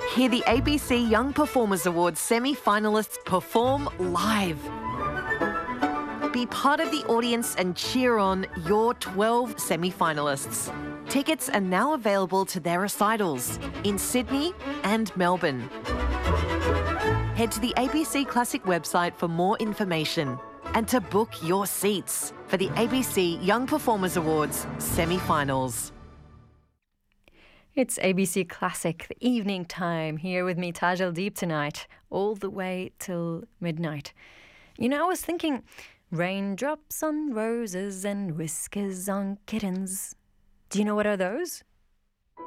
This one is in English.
Hear the ABC Young Performers Awards semi-finalists perform live. Be part of the audience and cheer on your 12 semi-finalists. Tickets are now available to their recitals in Sydney and Melbourne. Head to the ABC Classic website for more information and to book your seats for the ABC Young Performers Awards semi-finals. It's ABC Classic, the evening time, here with me, Taj El-Deep, tonight, all the way till midnight. You know, I was thinking, raindrops on roses and whiskers on kittens. Do you know what are those?